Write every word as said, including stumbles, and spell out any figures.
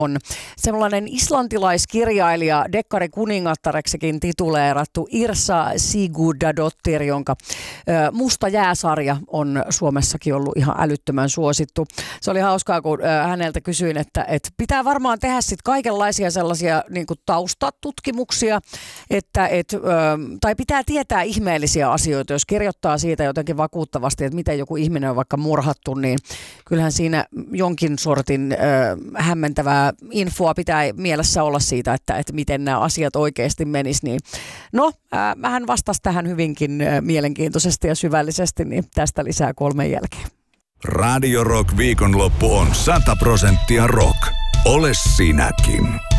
on sellainen islantilaiskirjailija, dekkari kuningattareksikin tituleerattu Yrsa Sigurdardottir, jonka ö, Musta jääsarja on Suomessakin ollut ihan älyttömän suosittu. Se oli hauskaa, kun ö, häneltä kysyin, että et pitää varmaan tehdä sit kaikenlaisia sellaisia niin kuin taustatutkimuksia, että et, ö, tai pitää tietää ihmeellisiä asioita, jos kirjoittaa siitä jotenkin vakuuttavasti, että miten joku ihminen on vaikka murhattu, niin kyllähän siinä jonkin sortin ö, hämmentävää infoa pitää mielessä olla siitä, että, että miten nämä asiat oikeasti menis. Niin. No, ää, hän vastasi tähän hyvinkin ää, mielenkiintoisesti ja syvällisesti, niin tästä lisää kolmen jälkeen. Radio Rock viikonloppu on sata prosenttia rock. Ole sinäkin.